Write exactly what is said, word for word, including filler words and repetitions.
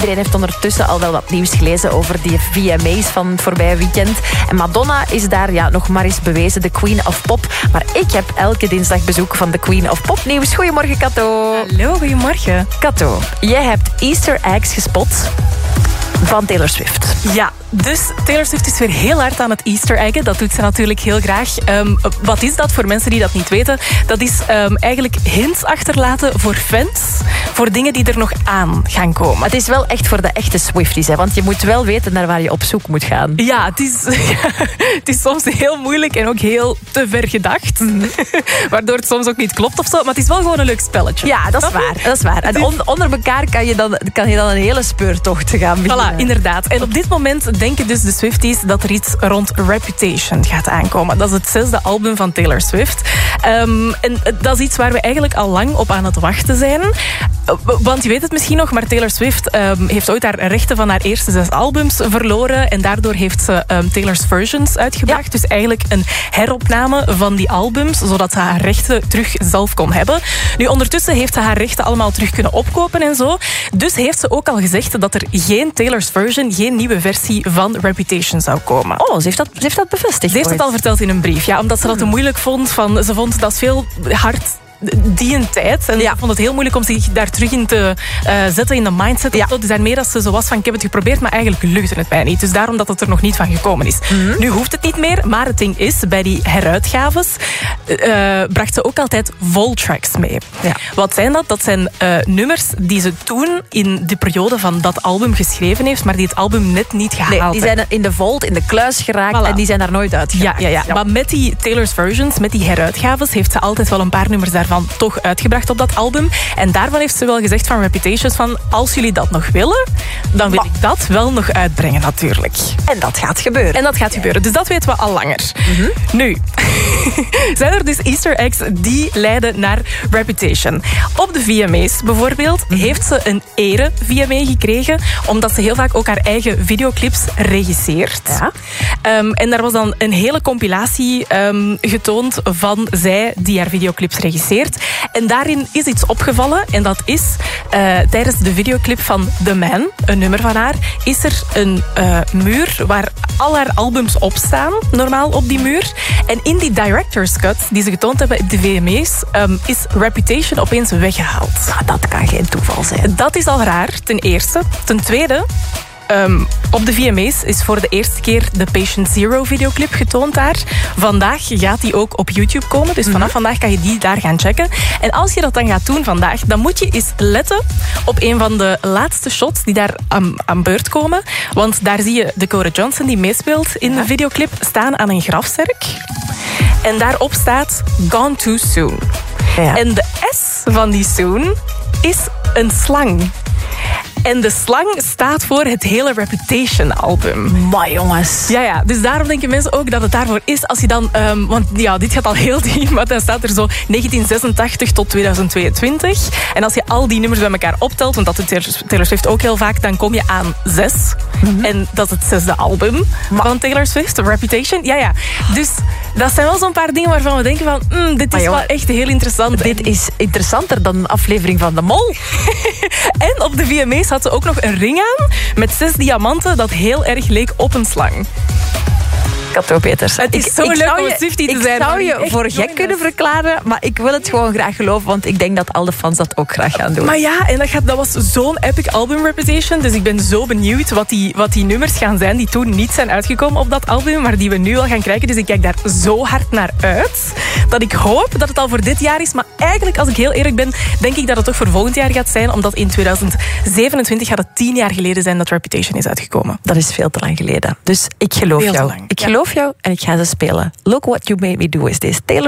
Iedereen heeft ondertussen al wel wat nieuws gelezen over die V M A's van het voorbije weekend. En Madonna is daar ja, nog maar eens bewezen, de Queen of Pop. Maar ik heb elke dinsdag bezoek van de Queen of Pop nieuws. Goedemorgen, Kato. Hallo, goedemorgen. Kato, jij hebt Easter eggs gespot van Taylor Swift. Ja, dus Taylor Swift is weer heel hard aan het Easter eggen. Dat doet ze natuurlijk heel graag. Um, wat is dat voor mensen die dat niet weten? Dat is um, eigenlijk hints achterlaten voor fans, voor dingen die er nog aan gaan komen. Het is wel echt voor de echte Swifties, hè? Want je moet wel weten naar waar je op zoek moet gaan. Ja, het is, het is soms heel moeilijk en ook heel te ver gedacht. Mm. Waardoor het soms ook niet klopt of zo. Maar het is wel gewoon een leuk spelletje. Ja, dat is waar. Dat is waar. En on, onder elkaar kan je, dan, kan je dan een hele speurtocht gaan beginnen. Voilà, inderdaad. En op dit moment denken dus de Swifties dat er iets rond Reputation gaat aankomen. Dat is het zesde album van Taylor Swift. Um, en dat is iets waar we eigenlijk al lang op aan het wachten zijn. Want je weet het misschien nog, maar Taylor Swift um, heeft ooit haar rechten van haar eerste zes albums verloren. En daardoor heeft ze um, Taylor's Versions uitgebracht. Ja. Dus eigenlijk een heropname van die albums, zodat ze haar rechten terug zelf kon hebben. Nu, ondertussen heeft ze haar rechten allemaal terug kunnen opkopen en zo. Dus heeft ze ook al gezegd dat er geen Taylor's Version, geen nieuwe versie van Reputation zou komen. Oh, ze heeft dat, ze heeft dat bevestigd. Ze heeft het al verteld in een brief, ja, omdat ze dat te moeilijk vond. Van, ze vond dat is veel hard die een tijd. En ja. Ze vond het heel moeilijk om zich daar terug in te uh, zetten in de mindset. Ja. Dus daarmee dat ze zo was van, ik heb het geprobeerd, maar eigenlijk lukte het mij niet. Dus daarom dat het er nog niet van gekomen is. Mm-hmm. Nu hoeft het niet meer, maar het ding is, bij die heruitgaves uh, bracht ze ook altijd vol-tracks mee. Ja. Wat zijn dat? Dat zijn uh, nummers die ze toen in de periode van dat album geschreven heeft, maar die het album net niet gehaald nee, die zijn in de vault, in de kluis geraakt voilà. En die zijn daar nooit uitgebracht. Ja, ja, ja. Ja. Maar met die Taylor's Versions, met die heruitgaves, heeft ze altijd wel een paar nummers daarvan toch uitgebracht op dat album. En daarvan heeft ze wel gezegd van Reputations van, als jullie dat nog willen, dan wil ik dat wel nog uitbrengen natuurlijk. En dat gaat gebeuren. En dat gaat gebeuren. Dus dat weten we al langer. Mm-hmm. Nu, zijn er dus Easter eggs die leiden naar Reputation. Op de V M A's bijvoorbeeld mm-hmm. heeft ze een ere V M A gekregen, omdat ze heel vaak ook haar eigen videoclips regisseert. Ja. Um, en daar was dan een hele compilatie um, getoond van zij die haar videoclips regisseert. En daarin is iets opgevallen. En dat is, uh, tijdens de videoclip van The Man, een nummer van haar, is er een uh, muur waar al haar albums op staan, normaal op die muur. En in die director's cut, die ze getoond hebben op de V M A's, um, is Reputation opeens weggehaald. Ja, dat kan geen toeval zijn. Dat is al raar, ten eerste. Ten tweede, Um, op de V M A's is voor de eerste keer de Patient Zero videoclip getoond daar. Vandaag gaat die ook op YouTube komen. Dus vanaf mm-hmm. vandaag kan je die daar gaan checken. En als je dat dan gaat doen vandaag, dan moet je eens letten op een van de laatste shots die daar aan, aan beurt komen. Want daar zie je Dakota Johnson, die meespeelt in ja. de videoclip, staan aan een grafzerk. En daarop staat Gone Too Soon. Ja. En de S van die soon is een slang. En de slang staat voor het hele Reputation-album. Maar jongens. Ja, ja, dus daarom denken mensen ook dat het daarvoor is. Als je dan, um, want ja, dit gaat al heel diep, maar dan staat er zo negentien zesentachtig tot tweeduizend tweeëntwintig. En als je al die nummers bij elkaar optelt, want dat doet Taylor Swift ook heel vaak, dan kom je aan zes. Mm-hmm. En dat is het zesde album maar. van Taylor Swift, Reputation. Ja, ja. Dus dat zijn wel zo'n paar dingen waarvan we denken van, mm, dit is jongen, wel echt heel interessant. Dit is interessanter dan een aflevering van De Mol. En op de V M A's had ze ook nog een ring aan met zes diamanten dat heel erg leek op een slang. Kato Peters. Het is ik, zo ik leuk om een Swiftie te ik zijn. Ik zou je voor gek kunnen verklaren, maar ik wil het gewoon graag geloven, want ik denk dat al de fans dat ook graag gaan doen. Maar ja, en dat, gaat, dat was zo'n epic album Reputation, dus ik ben zo benieuwd wat die, wat die nummers gaan zijn die toen niet zijn uitgekomen op dat album, maar die we nu al gaan krijgen. Dus ik kijk daar zo hard naar uit, dat ik hoop dat het al voor dit jaar is. Maar eigenlijk, als ik heel eerlijk ben, denk ik dat het toch voor volgend jaar gaat zijn, omdat in tweeduizend zevenentwintig gaat het tien jaar geleden zijn dat Reputation is uitgekomen. Dat is veel te lang geleden. Dus ik geloof Heel jou. lang. Ik ja. geloof jou en ik ga ze spelen. Look What You Made Me Do is this. Taylor